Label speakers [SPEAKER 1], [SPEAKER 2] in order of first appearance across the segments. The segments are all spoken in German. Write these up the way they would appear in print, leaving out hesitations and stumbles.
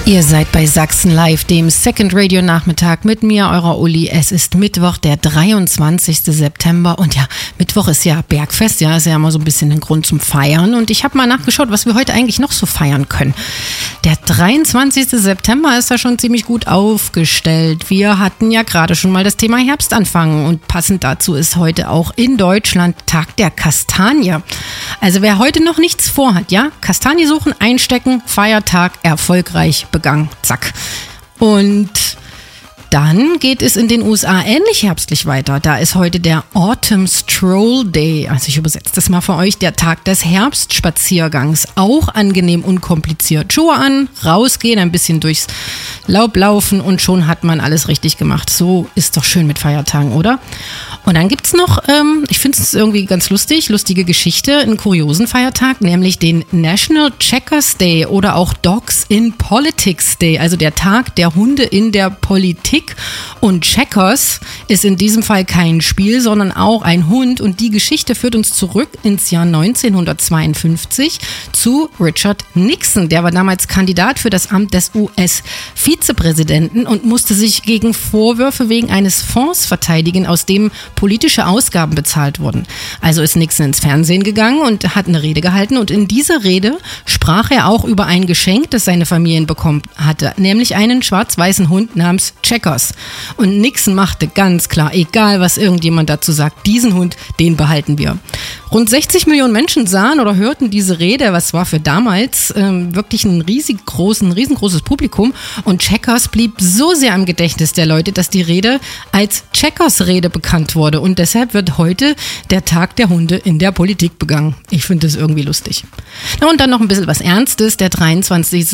[SPEAKER 1] Ihr seid bei Sachsen Live, dem Second Radio Nachmittag mit mir, eurer Uli. Es ist Mittwoch, der 23. September und ja, Mittwoch ist ja Bergfest, ja, ist ja immer so ein bisschen ein Grund zum Feiern und ich habe mal nachgeschaut, was wir heute eigentlich noch so feiern können. Der 23. September ist da schon ziemlich gut aufgestellt. Wir hatten ja gerade schon mal das Thema Herbstanfang und passend dazu ist heute auch in Deutschland Tag der Kastanie. Also wer heute noch nichts vorhat, ja, Kastanie suchen, einstecken, Feiertag erfolgreich begangen, zack. Und dann geht es in den USA ähnlich herbstlich weiter. Da ist heute der Autumn Stroll Day, also ich übersetze das mal für euch, der Tag des Herbstspaziergangs. Auch angenehm unkompliziert. Schuhe an, rausgehen, ein bisschen durchs Laub laufen und schon hat man alles richtig gemacht. So ist doch schön mit Feiertagen, oder? Und dann gibt's noch, ich finde es irgendwie ganz lustige Geschichte, einen kuriosen Feiertag, nämlich den National Checkers Day oder auch Dogs in Politics Day, also der Tag der Hunde in der Politik. Und Checkers ist in diesem Fall kein Spiel, sondern auch ein Hund. Und die Geschichte führt uns zurück ins Jahr 1952 zu Richard Nixon. Der war damals Kandidat für das Amt des US-Vizepräsidenten und musste sich gegen Vorwürfe wegen eines Fonds verteidigen, aus dem politische Ausgaben bezahlt wurden. Also ist Nixon ins Fernsehen gegangen und hat eine Rede gehalten. Und in dieser Rede sprach er auch über ein Geschenk, das seine Familie bekommen hatte, nämlich einen schwarz-weißen Hund namens Checkers. Und Nixon machte ganz klar, egal was irgendjemand dazu sagt, diesen Hund, den behalten wir. Rund 60 Millionen Menschen sahen oder hörten diese Rede, was war für damals wirklich ein riesengroßes Publikum. Und Checkers blieb so sehr im Gedächtnis der Leute, dass die Rede als Checkers-Rede bekannt wurde. Und deshalb wird heute der Tag der Hunde in der Politik begangen. Ich finde das irgendwie lustig. Na und dann noch ein bisschen was Ernstes. Der 23.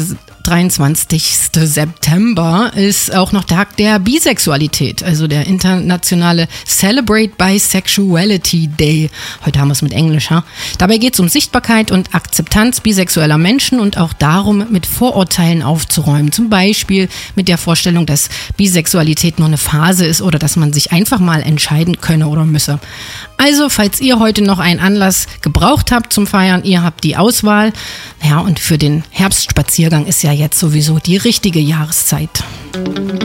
[SPEAKER 1] September ist auch noch Tag der Bisexualität, also der internationale Celebrate Bisexuality Day. Heute haben wir es mit Englisch, ja? Dabei geht es um Sichtbarkeit und Akzeptanz bisexueller Menschen und auch darum, mit Vorurteilen aufzuräumen. Zum Beispiel mit der Vorstellung, dass Bisexualität nur eine Phase ist oder dass man sich einfach mal entscheiden könne oder müsse. Also, falls ihr heute noch einen Anlass gebraucht habt zum Feiern, ihr habt die Auswahl. Ja, und für den Herbstspaziergang ist ja jetzt sowieso die richtige Jahreszeit.